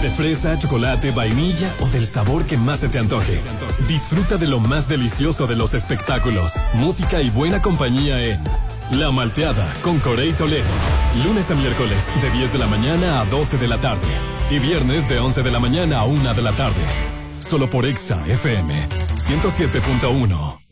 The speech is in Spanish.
De fresa, chocolate, vainilla o del sabor que más se te antoje. Disfruta de lo más delicioso de los espectáculos, música y buena compañía en La Malteada con Corey Toledo. Lunes a miércoles de 10 de la mañana a 12 de la tarde. Y viernes de 11 de la mañana a 1 de la tarde. Solo por Exa FM 107.1.